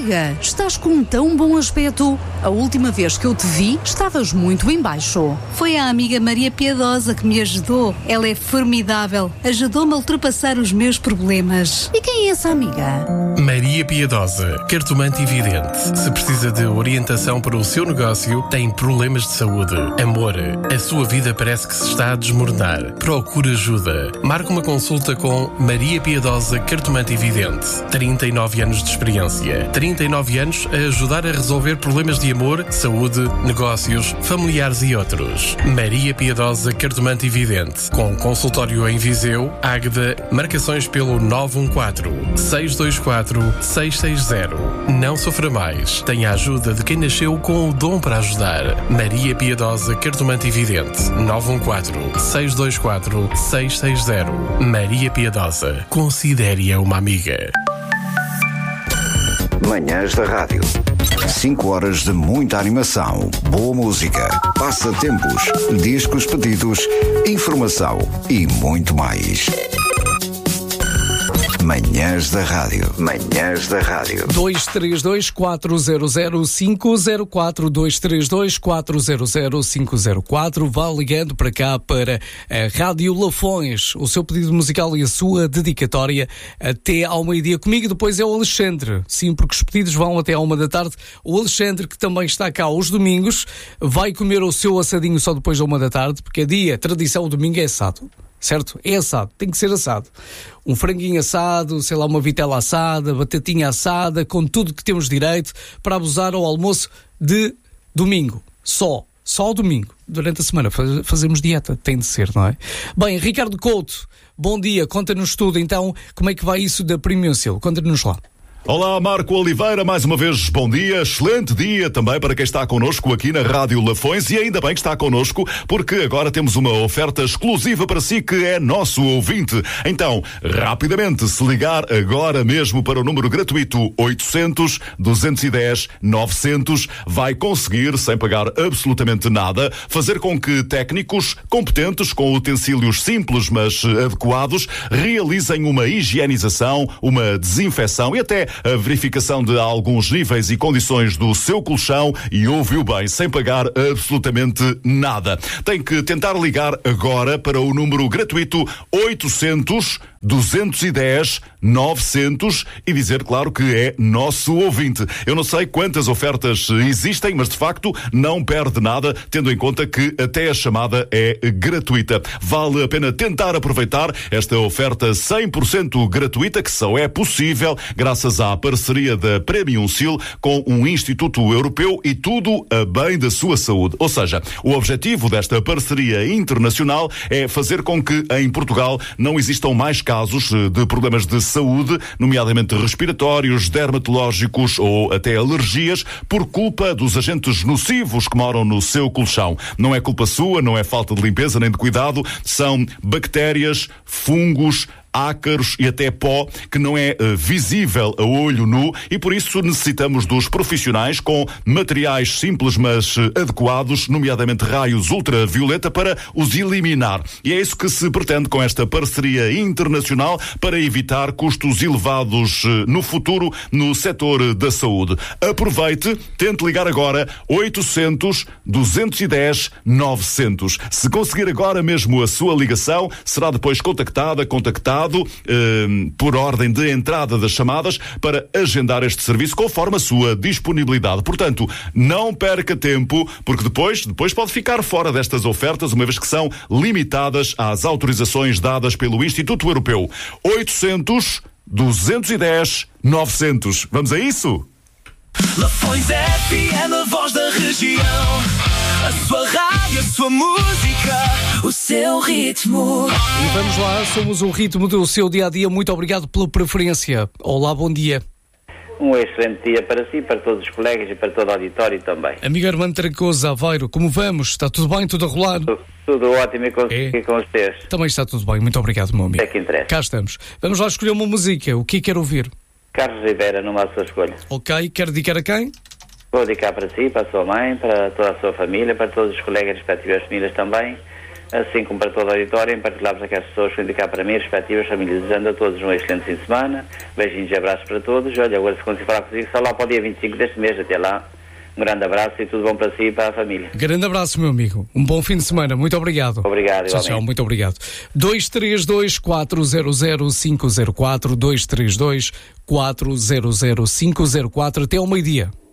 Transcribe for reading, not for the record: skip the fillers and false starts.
amiga, estás com um tão bom aspecto. A última vez que eu te vi, estavas muito em baixo. Foi a amiga Maria Piedosa que me ajudou. Ela é formidável. Ajudou-me a ultrapassar os meus problemas. E quem é essa amiga? Maria Piedosa, cartomante e vidente. Se precisa de orientação para o seu negócio, tem problemas de saúde, amor, a sua vida parece que se está a desmoronar. Procure ajuda. Marque uma consulta com Maria Piedosa, cartomante e vidente. 39 anos de experiência. 39 anos a ajudar a resolver problemas de amor, saúde, negócios, familiares e outros. Maria Piedosa, cartomante e vidente. Com consultório em Viseu, Águeda, marcações pelo 914-624-660. Não sofra mais. Tenha a ajuda de quem nasceu com o dom para ajudar. Maria Piedosa, cartomante e vidente. 914-624-660. Maria Piedosa. Considere-a uma amiga. Manhãs da Rádio. 5 horas de muita animação, boa música, passatempos, discos pedidos, informação e muito mais. Manhãs da Rádio. Manhãs da Rádio. 232-400-504. 232-400-504. Vá ligando para cá para a Rádio Lafões. O seu pedido musical e a sua dedicatória até ao meio-dia comigo. Depois é o Alexandre. Sim, porque os pedidos vão até à 1 da tarde. O Alexandre, que também está cá aos domingos, vai comer o seu assadinho só depois da 1 da tarde, porque é dia, tradição, o domingo é assado. Certo? É assado, tem que ser assado. Um franguinho assado, sei lá, uma vitela assada, batatinha assada, com tudo que temos direito para abusar ao almoço de domingo. Só ao domingo. Durante a semana fazemos dieta, tem de ser, não é? Bem, Ricardo Couto, bom dia, conta-nos tudo então, como é que vai isso da Premium Seal? Conta-nos lá. Olá, Marco Oliveira, mais uma vez bom dia, excelente dia também para quem está connosco aqui na Rádio Lafões, e ainda bem que está connosco, porque agora temos uma oferta exclusiva para si que é nosso ouvinte. Então, rapidamente, se ligar agora mesmo para o número gratuito 800-210-900, vai conseguir, sem pagar absolutamente nada, fazer com que técnicos competentes, com utensílios simples mas adequados, realizem uma higienização, uma desinfecção e até a verificação de alguns níveis e condições do seu colchão, e ouviu bem, sem pagar absolutamente nada. Tem que tentar ligar agora para o número gratuito 800-210-900 e dizer, claro, que é nosso ouvinte. Eu não sei quantas ofertas existem, mas de facto não perde nada, tendo em conta que até a chamada é gratuita. Vale a pena tentar aproveitar esta oferta 100% gratuita, que só é possível graças à parceria da Premium Seal com um Instituto Europeu, e tudo a bem da sua saúde. Ou seja, o objetivo desta parceria internacional é fazer com que em Portugal não existam mais casos de problemas de saúde, nomeadamente respiratórios, dermatológicos ou até alergias, por culpa dos agentes nocivos que moram no seu colchão. Não é culpa sua, não é falta de limpeza nem de cuidado, são bactérias, fungos, ácaros e até pó que não é visível a olho nu, e por isso necessitamos dos profissionais com materiais simples mas adequados, nomeadamente raios ultravioleta, para os eliminar. E é isso que se pretende com esta parceria internacional para evitar custos elevados no futuro no setor da saúde. Aproveite, tente ligar agora 800-210-900. Se conseguir agora mesmo a sua ligação, será depois contactado por ordem de entrada das chamadas para agendar este serviço conforme a sua disponibilidade. Portanto, não perca tempo, porque depois pode ficar fora destas ofertas, uma vez que são limitadas às autorizações dadas pelo Instituto Europeu. 800-210-900. Vamos a isso? Lafões FM, a voz da região. A sua rádio, a sua música, o seu ritmo. E vamos lá, somos o ritmo do seu dia-a-dia. Muito obrigado pela preferência. Olá, bom dia. Um excelente dia para si, para todos os colegas e para todo o auditório também. Amigo Armando Trancoso, Aveiro, como vamos? Está tudo bem? Tudo a rolar? Tudo ótimo e com vocês. Também está tudo bem, muito obrigado, meu amigo. É que interessa. Cá estamos. Vamos lá escolher uma música. O que quer ouvir? Carlos Rivera, numa sua escolha. Ok, quer dedicar a quem? Vou dedicar para si, para a sua mãe, para toda a sua família, para todos os colegas, respectivas famílias também. assim como para todo o auditório, em particular para aquelas pessoas que indicar para mim, respectivas famílias, desejando a todos um excelente fim de semana, beijinhos e abraços para todos. Olha, agora se conseguir falar consigo, só lá para o dia 25 deste mês, até lá. Um grande abraço e tudo bom para si e para a família. Grande abraço, meu amigo. Um bom fim de semana. Muito obrigado. Obrigado, igualmente. Tchau, muito obrigado. 232-400-504, 232-400-504, até ao meio-dia.